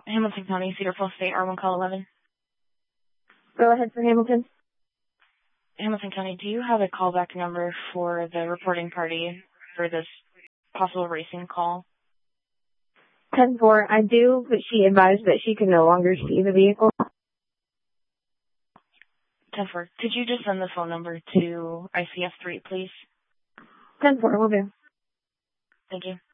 Hamilton County, Cedar Falls State, R1 call 11. Go ahead for Hamilton. Hamilton County, do you have a callback number for the reporting party for this possible racing call? 10-4, I do, but she advised that she can no longer see the vehicle. 10-4, could you just send the phone number to ICF 3, please? 10-4, will do. Thank you.